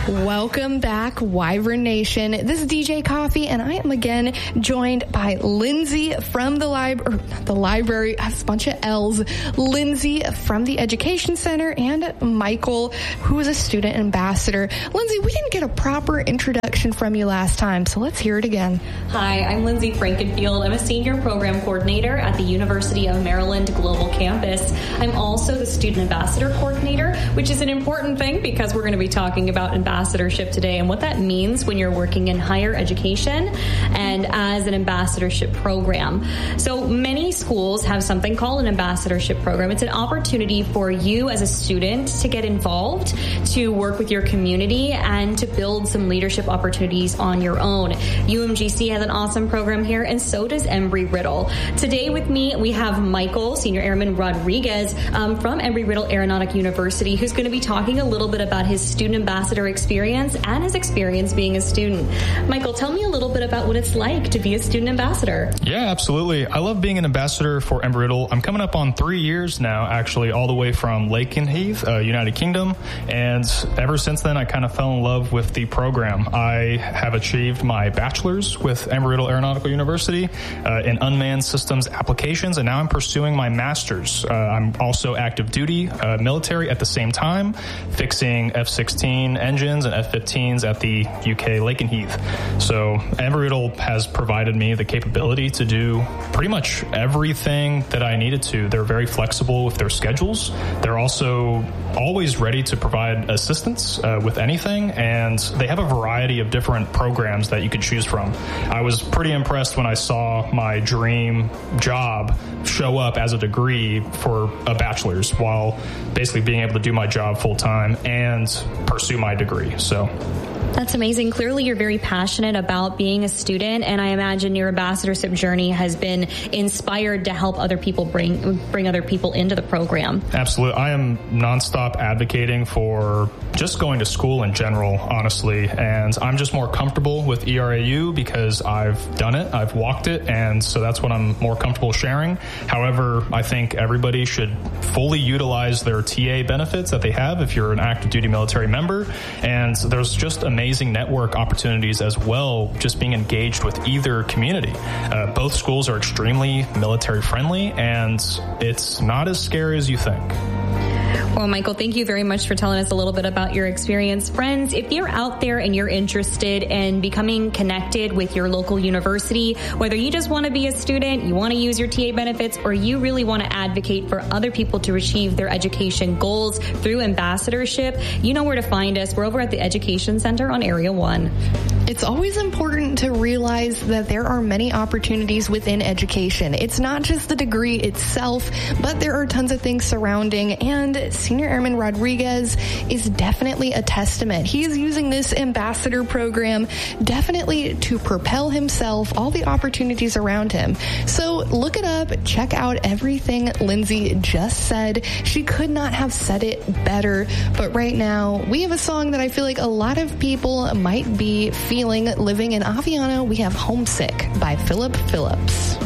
Welcome back, Wyvern Nation. This is DJ Coffee, and I am again joined by Lindsay from the library. I have a bunch of L's. Lindsay from the Education Center, and Michael, who is a student ambassador. Lindsay, we didn't get a proper introduction from you last time, so let's hear it again. Hi, I'm Lindsay Frankenfield. I'm a senior program coordinator at the University of Maryland Global Campus. I'm also the student ambassador coordinator, which is an important thing because we're going to be talking about ambassadorship today and what that means when you're working in higher education and as an ambassadorship program. So many schools have something called an ambassadorship program. It's an opportunity for you as a student to get involved, to work with your community, and to build some leadership opportunities on your own. UMGC has an awesome program here, and so does Embry-Riddle. Today with me, we have Michael, Senior Airman Rodriguez from Embry-Riddle Aeronautic University, who's going to be talking a little bit about his student ambassador experience and his experience being a student. Michael, tell me a little bit about what it's like to be a student ambassador. Yeah, absolutely. I love being an ambassador for Embry-Riddle. I'm coming up on 3 years now, actually, all the way from Lakenheath, United Kingdom. And ever since then, I kind of fell in love with the program. I have achieved my bachelor's with Embry-Riddle Aeronautical University in unmanned systems applications, and now I'm pursuing my master's. I'm also active duty military at the same time, fixing F-16 engines and F-15s at the UK Lakenheath. So Embry-Riddle has provided me the capability to do pretty much everything that I needed to. They're very flexible with their schedules. They're also always ready to provide assistance with anything, and they have a variety of different programs that you could choose from. I was pretty impressed when I saw my dream job show up as a degree for a bachelor's while basically being able to do my job full time and pursue my degree. So that's amazing. Clearly, you're very passionate about being a student, and I imagine your ambassadorship journey has been inspired to help other people bring other people into the program. Absolutely. I am nonstop advocating for just going to school in general, honestly, and I'm just more comfortable with ERAU because I've done it, I've walked it, and so that's what I'm more comfortable sharing. However, I think everybody should fully utilize their TA benefits that they have if you're an active duty military member, and there's just amazing network opportunities as well, just being engaged with either community. Both schools are extremely military friendly, and it's not as scary as you think. Well, Michael, thank you very much for telling us a little bit about your experience. Friends, if you're out there and you're interested in becoming connected with your local university, whether you just want to be a student, you want to use your TA benefits, or you really want to advocate for other people to achieve their education goals through ambassadorship, you know where to find us. We're over at the Education Center on Area 1. It's always important to realize that there are many opportunities within education. It's not just the degree itself, but there are tons of things surrounding, and Senior Airman Rodriguez is definitely a testament. He is using this ambassador program definitely to propel himself, all the opportunities around him. So look it up, check out everything Lindsay just said. She could not have said it better, but right now we have a song that I feel like a lot of people might be feeling living in Aviano. We have Homesick by Philip Phillips.